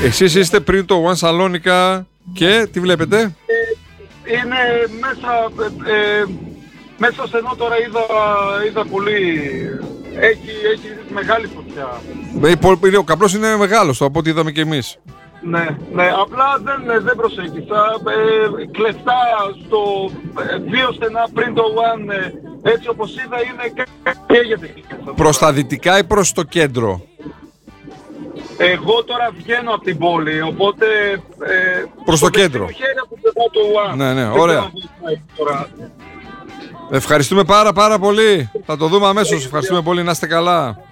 Εσείς είστε πριν το One Salonica και τι βλέπετε? Είναι μέσα στενό τώρα είδα πολύ. Έχει μεγάλη φωτιά. Ο καπνός είναι μεγάλος, το από ό,τι είδαμε και εμείς. Ναι, απλά δεν προσέγγισα. Κλεφτά στο 2 στενά πριν το One, έτσι όπως είδα, είναι καίγεται. Προς τα δυτικά ή προς το κέντρο? Εγώ τώρα βγαίνω από την πόλη, οπότε προς το κέντρο. Ναι, ωραία. Ευχαριστούμε πάρα πολύ. Θα το δούμε αμέσως. Ευχαριστούμε πολύ, να είστε καλά.